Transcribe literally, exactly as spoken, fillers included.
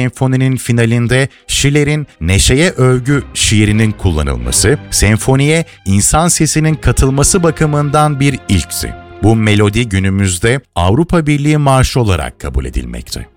senfoninin finalinde Schiller'in Neşeye Övgü şiirinin kullanılması, senfoniye insan sesinin katılması bakımından bir ilkti. Bu melodi günümüzde Avrupa Birliği Marşı olarak kabul edilmekte.